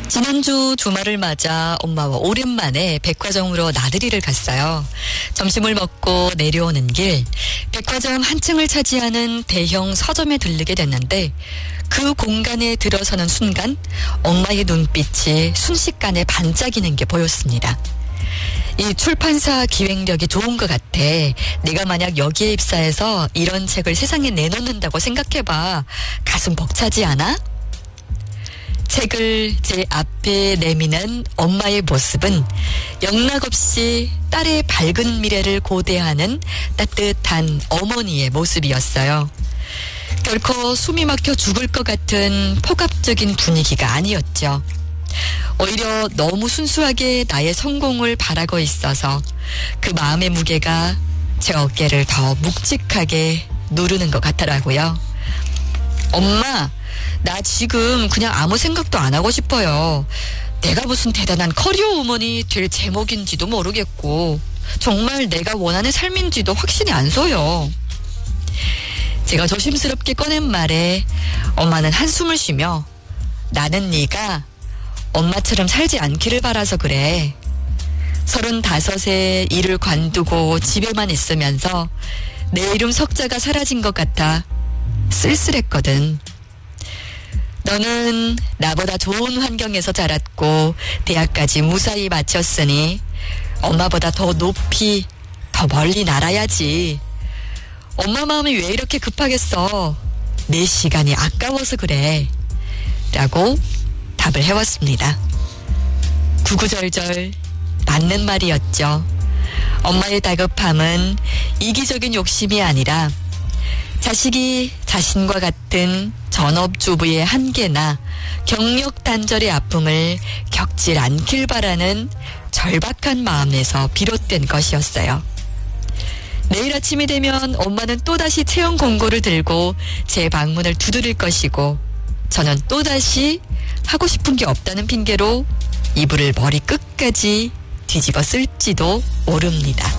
지난주 주말을 맞아 엄마와 오랜만에 백화점으로 나들이를 갔어요. 점심을 먹고 내려오는 길 백화점 한층을 차지하는 대형 서점에 들르게 됐는데 그 공간에 들어서는 순간 엄마의 눈빛이 순식간에 반짝이는 게 보였습니다. 이 출판사 기획력이 좋은 것 같아. 내가 만약 여기에 입사해서 이런 책을 세상에 내놓는다고 생각해봐. 가슴 벅차지 않아? 책을 제 앞에 내미는 엄마의 모습은 영락없이 딸의 밝은 미래를 고대하는 따뜻한 어머니의 모습이었어요. 결코 숨이 막혀 죽을 것 같은 폭압적인 분위기가 아니었죠. 오히려 너무 순수하게 나의 성공을 바라고 있어서 그 마음의 무게가 제 어깨를 더 묵직하게 누르는 것 같더라고요. 엄마, 나 지금 그냥 아무 생각도 안 하고 싶어요. 내가 무슨 대단한 커리어 우먼이 될 제목인지도 모르겠고 정말 내가 원하는 삶인지도 확신이 안 서요. 제가 조심스럽게 꺼낸 말에 엄마는 한숨을 쉬며 나는 네가 엄마처럼 살지 않기를 바라서 그래. 35에 일을 관두고 집에만 있으면서 내 이름 석자가 사라진 것 같아 쓸쓸했거든. 너는 나보다 좋은 환경에서 자랐고 대학까지 무사히 마쳤으니 엄마보다 더 높이 더 멀리 날아야지. 엄마 마음이 왜 이렇게 급하겠어. 내 시간이 아까워서 그래. 라고 답을 해왔습니다. 구구절절 맞는 말이었죠. 엄마의 다급함은 이기적인 욕심이 아니라 자식이 자신과 같은 전업주부의 한계나 경력 단절의 아픔을 겪질 않길 바라는 절박한 마음에서 비롯된 것이었어요. 내일 아침이 되면 엄마는 또다시 채용 공고를 들고 제 방문을 두드릴 것이고 저는 또다시 하고 싶은 게 없다는 핑계로 이불을 머리 끝까지 뒤집어 쓸지도 모릅니다.